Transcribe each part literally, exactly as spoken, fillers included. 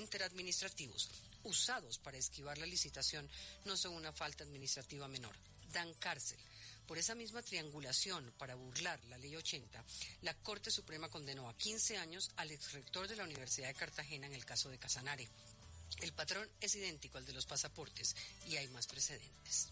interadministrativos usados para esquivar la licitación no son una falta administrativa menor, dan cárcel. Por esa misma triangulación para burlar la Ley ochenta, la Corte Suprema condenó a quince años al exrector de la Universidad de Cartagena en el caso de Casanare. El patrón es idéntico al de los pasaportes y hay más precedentes.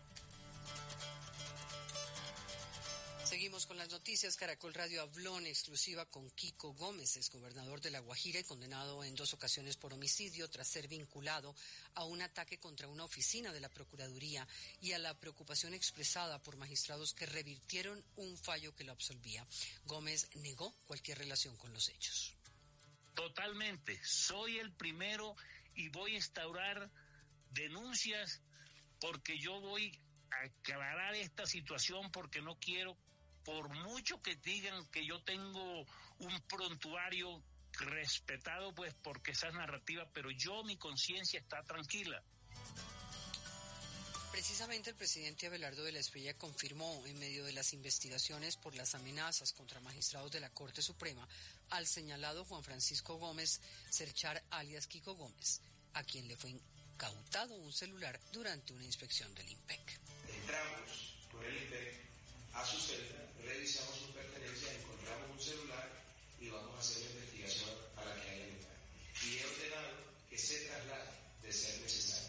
Seguimos con las noticias. Caracol Radio habló en exclusiva con Kiko Gómez, exgobernador de La Guajira y condenado en dos ocasiones por homicidio tras ser vinculado a un ataque contra una oficina de la Procuraduría y a la preocupación expresada por magistrados que revirtieron un fallo que lo absolvía. Gómez negó cualquier relación con los hechos. Totalmente. Soy el primero y voy a instaurar denuncias porque yo voy a aclarar esta situación porque no quiero. Por mucho que digan que yo tengo un prontuario respetado, pues porque esa es narrativa, pero yo, mi conciencia está tranquila. Precisamente el presidente Abelardo de la Espriella confirmó en medio de las investigaciones por las amenazas contra magistrados de la Corte Suprema al señalado Juan Francisco Gómez Cerchar alias Kiko Gómez, a quien le fue incautado un celular durante una inspección del IMPEC. Entramos por el IMPEC a su celda, revisamos su pertenencia, encontramos un celular y vamos a hacer la investigación para que haya lugar. Y he ordenado que se traslade de ser necesario.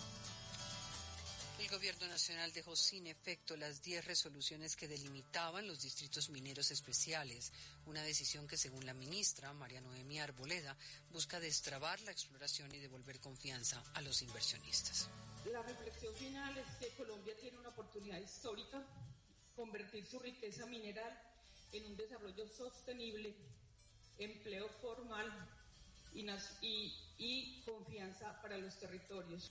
El Gobierno Nacional dejó sin efecto las diez resoluciones que delimitaban los distritos mineros especiales, una decisión que, según la ministra María Noemí Arboleda, busca destrabar la exploración y devolver confianza a los inversionistas. La reflexión final es que Colombia tiene una oportunidad histórica, convertir su riqueza mineral en un desarrollo sostenible, empleo formal y, y, y confianza para los territorios.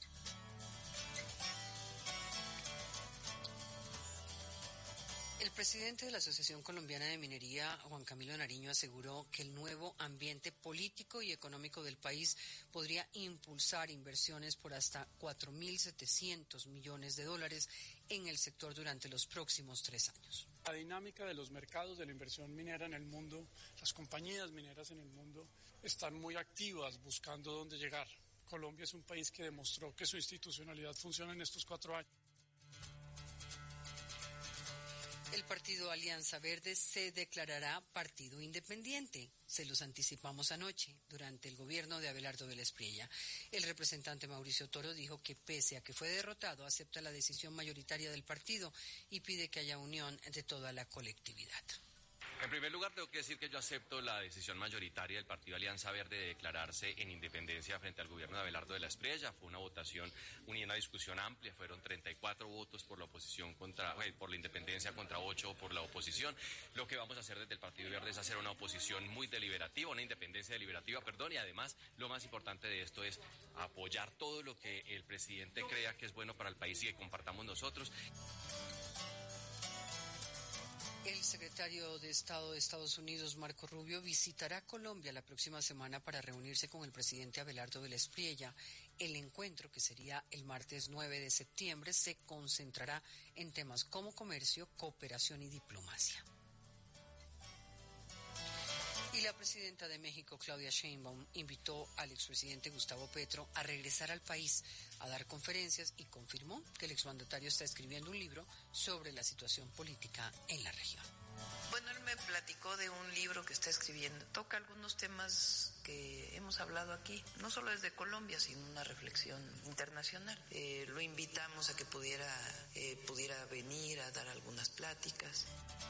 El presidente de la Asociación Colombiana de Minería, Juan Camilo Nariño, aseguró que el nuevo ambiente político y económico del país podría impulsar inversiones por hasta cuatro mil setecientos millones de dólares en el sector durante los próximos tres años. La dinámica de los mercados de la inversión minera en el mundo, las compañías mineras en el mundo están muy activas buscando dónde llegar. Colombia es un país que demostró que su institucionalidad funciona en estos cuatro años. El partido Alianza Verde se declarará partido independiente. Se los anticipamos anoche, durante el gobierno de Abelardo de la Espriella. El representante Mauricio Toro dijo que pese a que fue derrotado, acepta la decisión mayoritaria del partido y pide que haya unión de toda la colectividad. En primer lugar, tengo que decir que yo acepto la decisión mayoritaria del Partido Alianza Verde de declararse en independencia frente al gobierno de Abelardo de la Espriella. Fue una votación, una discusión amplia, fueron treinta y cuatro votos por la oposición contra, eh, por la independencia contra ocho por la oposición. Lo que vamos a hacer desde el Partido Verde es hacer una oposición muy deliberativa, una independencia deliberativa, perdón, y además lo más importante de esto es apoyar todo lo que el presidente crea que es bueno para el país y que compartamos nosotros. El secretario de Estado de Estados Unidos, Marco Rubio, visitará Colombia la próxima semana para reunirse con el presidente Abelardo de la Espriella. El encuentro, que sería el martes nueve de septiembre, se concentrará en temas como comercio, cooperación y diplomacia. Y la presidenta de México, Claudia Sheinbaum, invitó al expresidente Gustavo Petro a regresar al país a dar conferencias y confirmó que el exmandatario está escribiendo un libro sobre la situación política en la región. Bueno, él me platicó de un libro que está escribiendo. Toca algunos temas que hemos hablado aquí, no solo desde Colombia, sino una reflexión internacional. Eh, lo invitamos a que pudiera, eh, pudiera venir a dar algunas pláticas.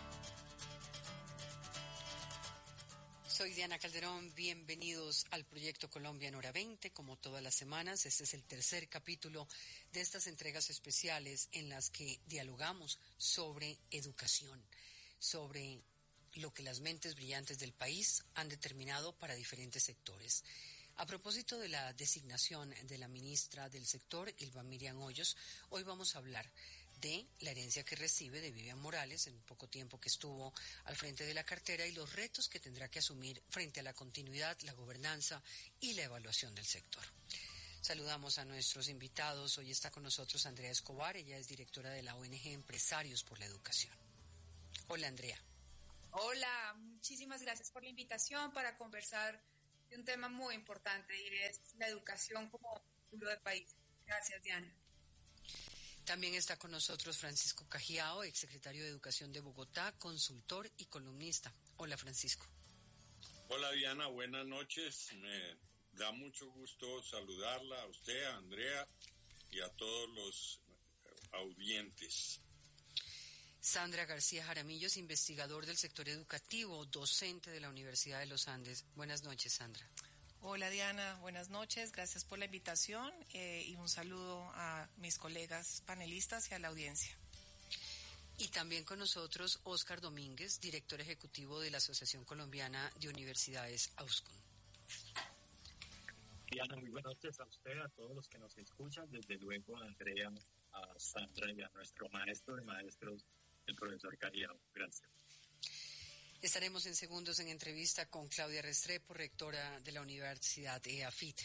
Soy Diana Calderón, bienvenidos al Proyecto Colombia en Hora veinte, como todas las semanas. Este es el tercer capítulo de estas entregas especiales en las que dialogamos sobre educación, sobre lo que las mentes brillantes del país han determinado para diferentes sectores. A propósito de la designación de la ministra del sector, Ylva Miriam Hoyos, hoy vamos a hablar de la herencia que recibe de Vivian Morales en un poco tiempo que estuvo al frente de la cartera y los retos que tendrá que asumir frente a la continuidad, la gobernanza y la evaluación del sector. Saludamos a nuestros invitados. Hoy está con nosotros Andrea Escobar, ella es directora de la O N G Empresarios por la Educación. Hola, Andrea. Hola, muchísimas gracias por la invitación para conversar de un tema muy importante y es la educación como futuro del país. Gracias, Diana. También está con nosotros Francisco Cajiao, exsecretario de Educación de Bogotá, consultor y columnista. Hola, Francisco. Hola, Diana, buenas noches. Me da mucho gusto saludarla a usted, a Andrea y a todos los audientes. Sandra García Jaramillo es investigador del sector educativo, docente de la Universidad de los Andes. Buenas noches, Sandra. Hola, Diana, buenas noches, gracias por la invitación eh, y un saludo a mis colegas panelistas y a la audiencia. Y también con nosotros Óscar Domínguez, director ejecutivo de la Asociación Colombiana de Universidades, AUSCON. Diana, muy buenas noches a usted, a todos los que nos escuchan, desde luego a Andrea, a Sandra y a nuestro maestro de maestros, el profesor Cajiao. Gracias. Estaremos en segundos en entrevista con Claudia Restrepo, rectora de la Universidad E A F I T.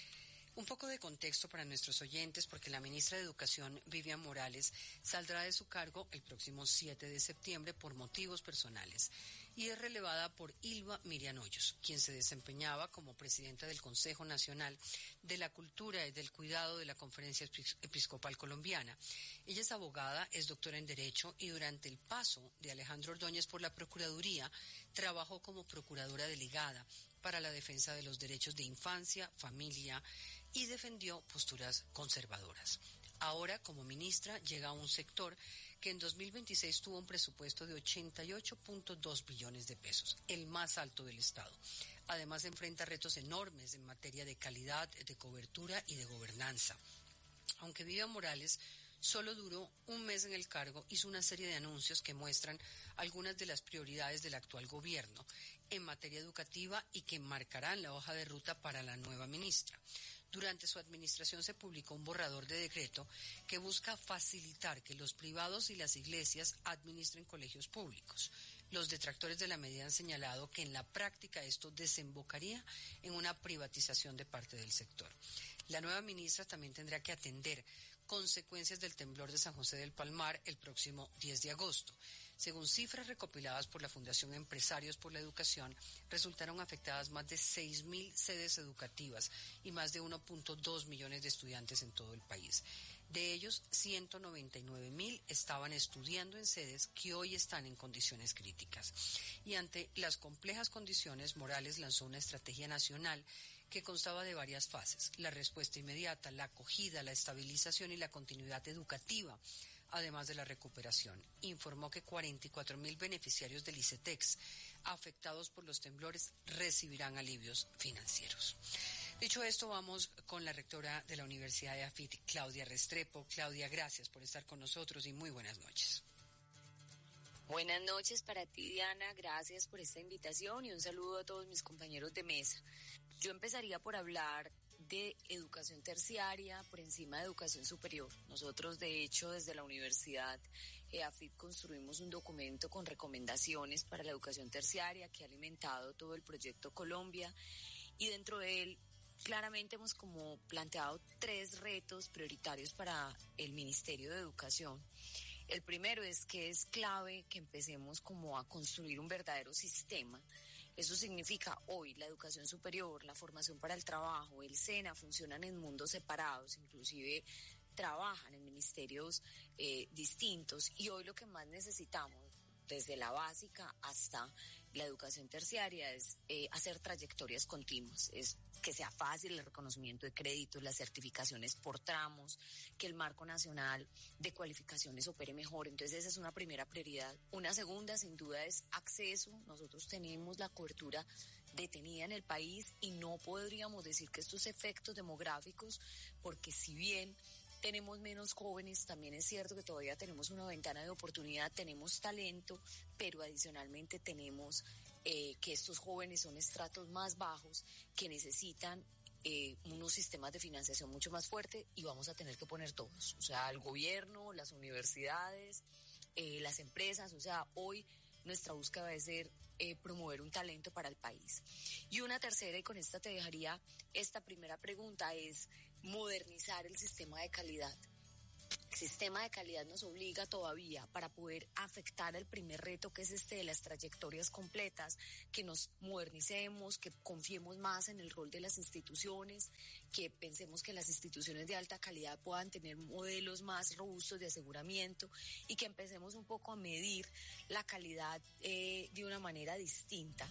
Un poco de contexto para nuestros oyentes, porque la ministra de Educación, Vivian Morales, saldrá de su cargo el próximo siete de septiembre por motivos personales y es relevada por Ilva Miriam Hoyos, quien se desempeñaba como presidenta del Consejo Nacional de la Cultura y del Cuidado de la Conferencia Episcopal Colombiana. Ella es abogada, es doctora en Derecho y durante el paso de Alejandro Ordóñez por la Procuraduría trabajó como procuradora delegada para la defensa de los derechos de infancia, familia y defendió posturas conservadoras. Ahora, como ministra, llega a un sector que en dos mil veintiséis tuvo un presupuesto de ochenta y ocho punto dos billones de pesos, el más alto del Estado. Además, enfrenta retos enormes en materia de calidad, de cobertura y de gobernanza. Aunque Vivian Morales solo duró un mes en el cargo, hizo una serie de anuncios que muestran algunas de las prioridades del actual gobierno en materia educativa y que marcarán la hoja de ruta para la nueva ministra. Durante su administración se publicó un borrador de decreto que busca facilitar que los privados y las iglesias administren colegios públicos. Los detractores de la medida han señalado que en la práctica esto desembocaría en una privatización de parte del sector. La nueva ministra también tendrá que atender consecuencias del temblor de San José del Palmar el próximo diez de agosto. Según cifras recopiladas por la Fundación Empresarios por la Educación, resultaron afectadas más de seis mil sedes educativas y más de uno punto dos millones de estudiantes en todo el país. De ellos, ciento noventa y nueve mil estaban estudiando en sedes que hoy están en condiciones críticas. Y ante las complejas condiciones, Morales lanzó una estrategia nacional que constaba de varias fases: la respuesta inmediata, la acogida, la estabilización y la continuidad educativa, además de la recuperación. Informó que cuarenta y cuatro mil beneficiarios del ICETEX afectados por los temblores recibirán alivios financieros. Dicho esto, vamos con la rectora de la Universidad de A F I T, Claudia Restrepo. Claudia, gracias por estar con nosotros y muy buenas noches. Buenas noches para ti, Diana. Gracias por esta invitación y un saludo a todos mis compañeros de mesa. Yo empezaría por hablar de educación terciaria por encima de educación superior. Nosotros, de hecho, desde la Universidad E A F I T construimos un documento con recomendaciones para la educación terciaria que ha alimentado todo el proyecto Colombia, y dentro de él claramente hemos como planteado tres retos prioritarios para el Ministerio de Educación. El primero es que es clave que empecemos como a construir un verdadero sistema. Eso significa hoy la educación superior, la formación para el trabajo, el SENA funcionan en mundos separados, inclusive trabajan en ministerios eh, distintos, y hoy lo que más necesitamos desde la básica hasta la educación terciaria es eh, hacer trayectorias continuas, es que sea fácil el reconocimiento de créditos, las certificaciones por tramos, que el marco nacional de cualificaciones opere mejor. Entonces esa es una primera prioridad. Una segunda, sin duda, es acceso. Nosotros tenemos la cobertura detenida en el país y no podríamos decir que estos efectos demográficos, porque si bien tenemos menos jóvenes, también es cierto que todavía tenemos una ventana de oportunidad, tenemos talento, pero adicionalmente tenemos eh, que estos jóvenes son estratos más bajos que necesitan eh, unos sistemas de financiación mucho más fuertes, y vamos a tener que poner todos, o sea, el gobierno, las universidades, eh, las empresas. O sea, hoy nuestra búsqueda debe ser eh, promover un talento para el país. Y una tercera, y con esta te dejaría esta primera pregunta, es modernizar el sistema de calidad. El sistema de calidad nos obliga todavía para poder afectar el primer reto, que es este de las trayectorias completas, que nos modernicemos, que confiemos más en el rol de las instituciones, que pensemos que las instituciones de alta calidad puedan tener modelos más robustos de aseguramiento y que empecemos un poco a medir la calidad eh, de una manera distinta.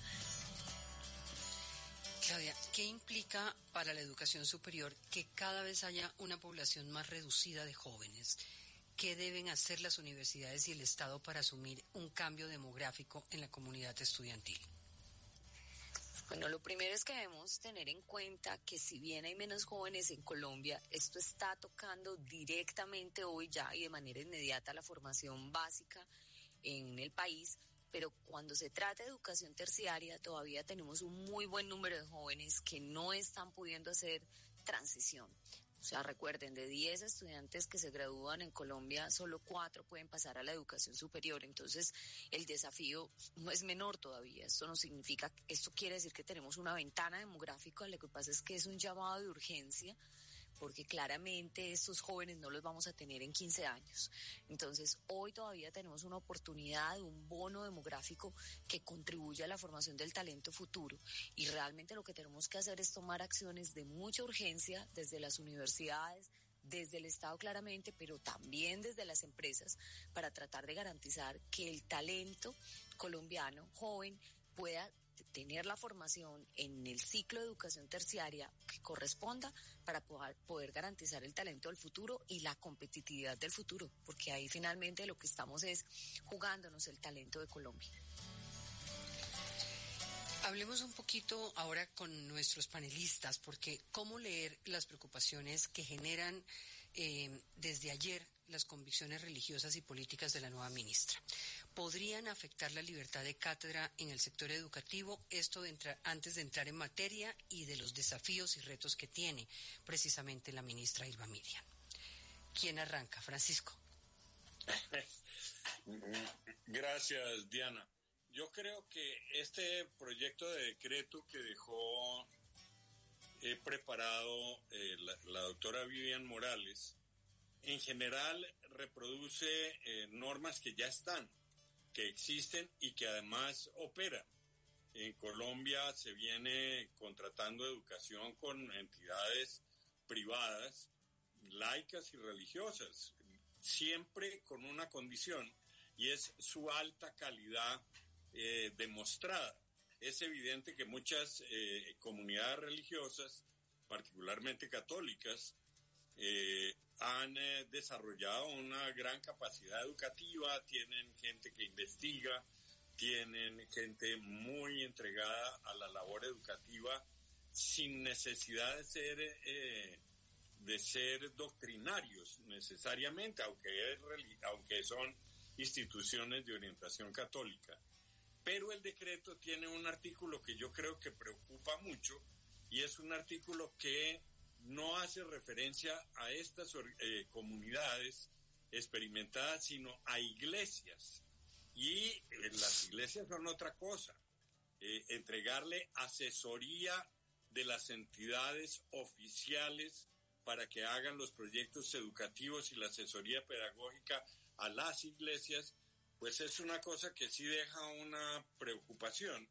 Claudia, ¿qué implica para la educación superior que cada vez haya una población más reducida de jóvenes? ¿Qué deben hacer las universidades y el Estado para asumir un cambio demográfico en la comunidad estudiantil? Bueno, lo primero es que debemos tener en cuenta que si bien hay menos jóvenes en Colombia, esto está tocando directamente hoy ya y de manera inmediata la formación básica en el país. Pero cuando se trata de educación terciaria, todavía tenemos un muy buen número de jóvenes que no están pudiendo hacer transición. O sea, recuerden, de diez estudiantes que se gradúan en Colombia, solo cuatro pueden pasar a la educación superior. Entonces, el desafío no es menor todavía. Esto no significa, esto quiere decir que tenemos una ventana demográfica. Lo que pasa es que es un llamado de urgencia, porque claramente estos jóvenes no los vamos a tener en quince años. Entonces, hoy todavía tenemos una oportunidad, un bono demográfico que contribuye a la formación del talento futuro. Y realmente lo que tenemos que hacer es tomar acciones de mucha urgencia desde las universidades, desde el Estado claramente, pero también desde las empresas, para tratar de garantizar que el talento colombiano joven pueda tener la formación en el ciclo de educación terciaria que corresponda para poder, poder garantizar el talento del futuro y la competitividad del futuro, porque ahí finalmente lo que estamos es jugándonos el talento de Colombia. Hablemos un poquito ahora con nuestros panelistas, porque cómo leer las preocupaciones que generan eh, desde ayer las convicciones religiosas y políticas de la nueva ministra. ¿Podrían afectar la libertad de cátedra en el sector educativo? Esto de entrar, antes de entrar en materia y de los desafíos y retos que tiene precisamente la ministra Irma Miriam. ¿Quién arranca? Francisco. Gracias, Diana. Yo creo que este proyecto de decreto que dejó eh, preparado eh, la, la doctora Vivian Morales, en general reproduce eh, normas que ya están, que existen y que además operan. En Colombia se viene contratando educación con entidades privadas, laicas y religiosas, siempre con una condición, y es su alta calidad eh, demostrada. Es evidente que muchas eh, comunidades religiosas, particularmente católicas, eh, han eh, desarrollado una gran capacidad educativa, tienen gente que investiga, tienen gente muy entregada a la labor educativa sin necesidad de ser eh, de ser doctrinarios necesariamente, aunque es, aunque son instituciones de orientación católica. Pero el decreto tiene un artículo que yo creo que preocupa mucho, y es un artículo que no hace referencia a estas eh, comunidades experimentadas, sino a iglesias. Y eh, las iglesias son otra cosa. Eh, entregarle asesoría de las entidades oficiales para que hagan los proyectos educativos y la asesoría pedagógica a las iglesias, pues es una cosa que sí deja una preocupación,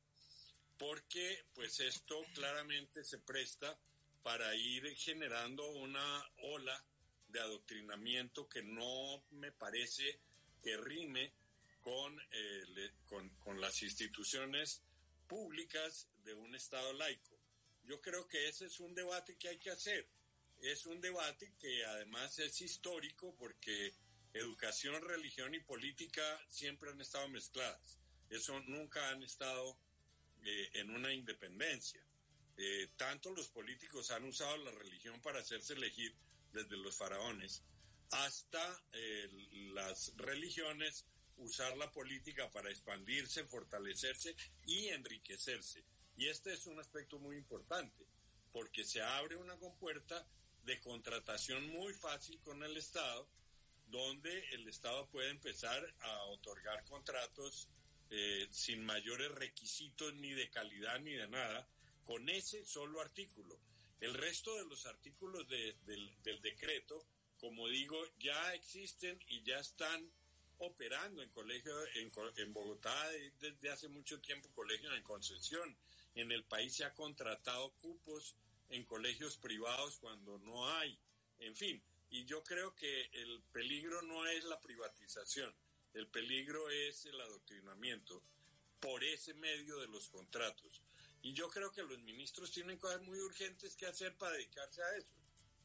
porque pues esto claramente se presta para ir generando una ola de adoctrinamiento que no me parece que rime con, eh, con, con las instituciones públicas de un Estado laico. Yo creo que ese es un debate que hay que hacer. Es un debate que además es histórico, porque educación, religión y política siempre han estado mezcladas. Eso nunca han estado eh, en una independencia. Eh, tanto los políticos han usado la religión para hacerse elegir, desde los faraones, hasta eh, las religiones usar la política para expandirse, fortalecerse y enriquecerse. Y este es un aspecto muy importante, porque se abre una compuerta de contratación muy fácil con el Estado, donde el Estado puede empezar a otorgar contratos eh, sin mayores requisitos ni de calidad ni de nada, con ese solo artículo. El resto de los artículos de, del, del decreto como digo, ya existen y ya están operando en colegios, en, en Bogotá desde hace mucho tiempo colegios en concesión. En el país se ha contratado cupos en colegios privados cuando no hay. En fin, y yo creo que el peligro no es la privatización, el peligro es el adoctrinamiento por ese medio de los contratos. Y yo creo que los ministros tienen cosas muy urgentes que hacer para dedicarse a eso.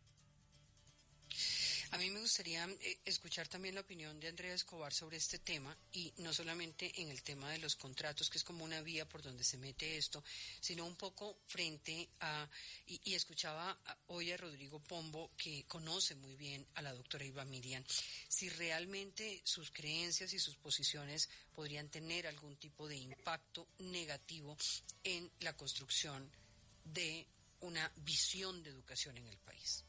A mí me gustaría eh, escuchar también la opinión de Andrea Escobar sobre este tema, y no solamente en el tema de los contratos, que es como una vía por donde se mete esto, sino un poco frente a, y, y escuchaba a, hoy a Rodrigo Pombo, que conoce muy bien a la doctora Ivá Miriam, si realmente sus creencias y sus posiciones podrían tener algún tipo de impacto negativo en la construcción de una visión de educación en el país.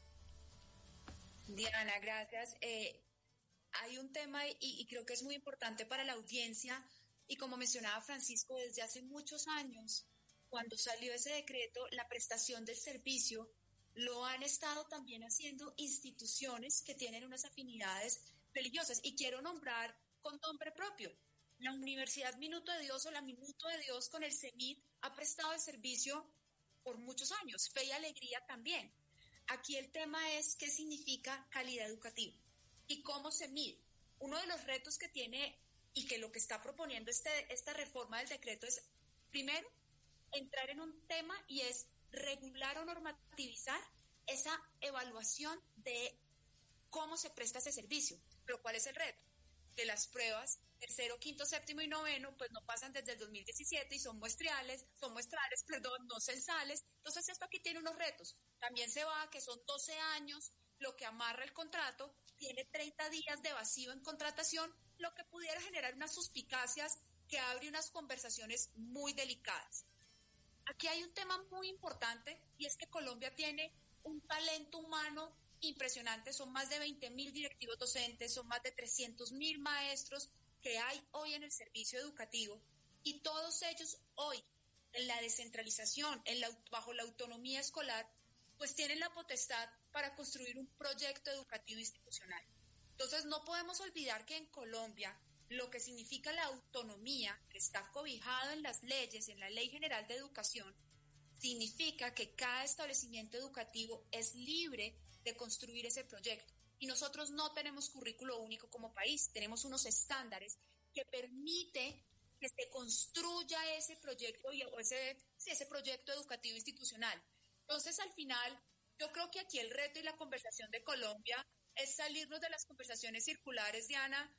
Diana, gracias. Eh, hay un tema y, y creo que es muy importante para la audiencia, y como mencionaba Francisco, desde hace muchos años, cuando salió ese decreto, la prestación del servicio lo han estado también haciendo instituciones que tienen unas afinidades religiosas, y quiero nombrar con nombre propio. La Universidad Minuto de Dios o la Minuto de Dios con el CEMID ha prestado el servicio por muchos años, Fe y Alegría también. Aquí el tema es qué significa calidad educativa y cómo se mide. Uno de los retos que tiene y que lo que está proponiendo este, esta reforma del decreto es, primero, entrar en un tema, y es regular o normativizar esa evaluación de cómo se presta ese servicio. Pero ¿cuál es el reto? Que las pruebas tercero, quinto, séptimo y noveno pues no pasan desde el dos mil diecisiete y son muestrales, son muestrales, perdón, no censales. Entonces esto aquí tiene unos retos. También se va que son doce años lo que amarra el contrato, tiene treinta días de vacío en contratación, lo que pudiera generar unas suspicacias que abre unas conversaciones muy delicadas. Aquí hay un tema muy importante, y es que Colombia tiene un talento humano impresionante. Son más de veinte mil directivos docentes, son más de trescientos mil maestros que hay hoy en el servicio educativo, y todos ellos hoy en la descentralización, en la, bajo la autonomía escolar, pues tienen la potestad para construir un proyecto educativo institucional. Entonces no podemos olvidar que en Colombia lo que significa la autonomía, que está cobijado en las leyes, en la Ley General de Educación, significa que cada establecimiento educativo es libre de construir ese proyecto. Y nosotros no tenemos currículo único como país, tenemos unos estándares que permite que se construya ese proyecto y, o ese, sí, ese proyecto educativo institucional. Entonces, al final, yo creo que aquí el reto y la conversación de Colombia es salirnos de las conversaciones circulares, Diana,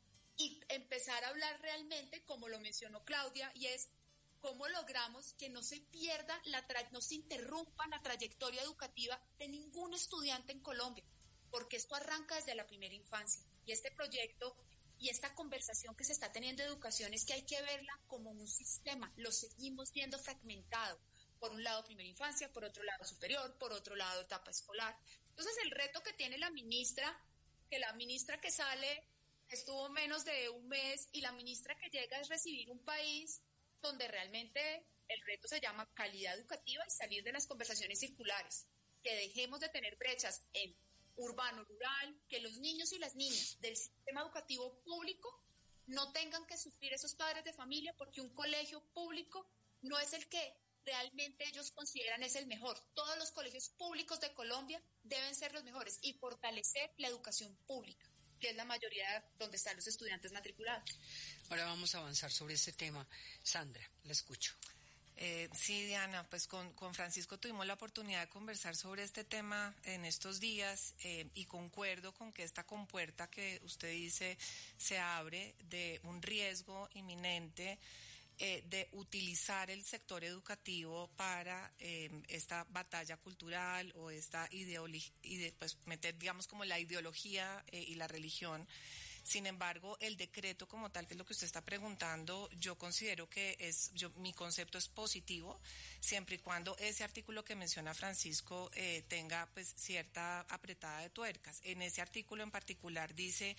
y empezar a hablar realmente, como lo mencionó Claudia, y es cómo logramos que no se pierda, la tra- no se interrumpa la trayectoria educativa de ningún estudiante en Colombia, porque esto arranca desde la primera infancia. Y este proyecto y esta conversación que se está teniendo de educación es que hay que verla como un sistema. Lo seguimos viendo fragmentado. Por un lado primera infancia, por otro lado superior, por otro lado etapa escolar. Entonces el reto que tiene la ministra, que la ministra que sale estuvo menos de un mes, y la ministra que llega es recibir un país donde realmente el reto se llama calidad educativa y salir de las conversaciones circulares, que dejemos de tener brechas en urbano, rural, que los niños y las niñas del sistema educativo público no tengan que sufrir esos padres de familia, porque un colegio público no es el que realmente ellos consideran es el mejor. Todos los colegios públicos de Colombia deben ser los mejores, y fortalecer la educación pública, que es la mayoría donde están los estudiantes matriculados. Ahora vamos a avanzar sobre este tema. Sandra, la escucho. Eh, sí, Diana, pues con, con Francisco tuvimos la oportunidad de conversar sobre este tema en estos días, eh, y concuerdo con que esta compuerta que usted dice se abre de un riesgo inminente eh, de utilizar el sector educativo para eh, esta batalla cultural o esta ideología, ide, pues meter digamos como la ideología eh, y la religión. Sin embargo, el decreto como tal, que es lo que usted está preguntando, yo considero que es, yo, mi concepto es positivo, siempre y cuando ese artículo que menciona Francisco eh, tenga pues cierta apretada de tuercas. En ese artículo en particular dice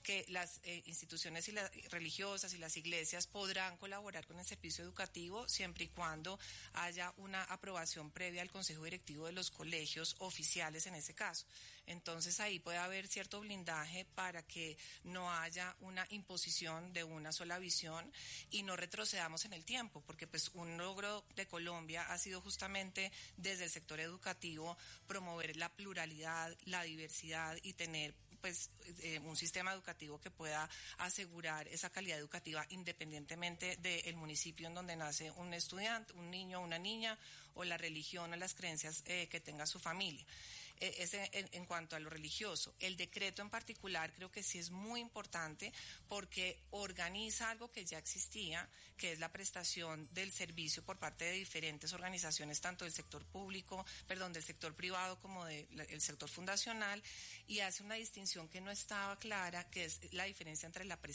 que las eh, instituciones y las religiosas y las iglesias podrán colaborar con el servicio educativo siempre y cuando haya una aprobación previa al Consejo Directivo de los colegios oficiales en ese caso. Entonces ahí puede haber cierto blindaje para que no haya una imposición de una sola visión y no retrocedamos en el tiempo, porque pues un logro de Colombia ha sido justamente desde el sector educativo promover la pluralidad, la diversidad y tener pues eh, un sistema educativo que pueda asegurar esa calidad educativa independientemente del municipio en donde nace un estudiante, un niño o una niña, o la religión o las creencias eh, que tenga su familia. Ese, en, en cuanto a lo religioso, el decreto en particular creo que sí es muy importante porque organiza algo que ya existía, que es la prestación del servicio por parte de diferentes organizaciones, tanto del sector público, perdón, del sector privado como del sector fundacional, y hace una distinción que no estaba clara, que es la diferencia entre la prestación